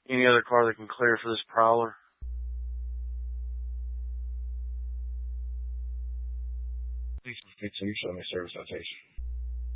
Any other car that can clear for this Prowler? Please continue showing me service notation.